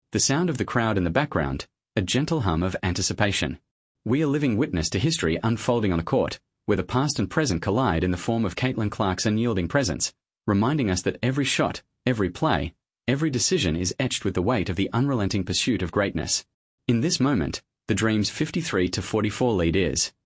The sound of the crowd in the background, a gentle hum of anticipation. We are living witness to history unfolding on a court, where the past and present collide in the form of Caitlin Clark's unyielding presence, reminding us that every shot, every play, every decision is etched with the weight of the unrelenting pursuit of greatness. In this moment, the Dream's 53-44 lead is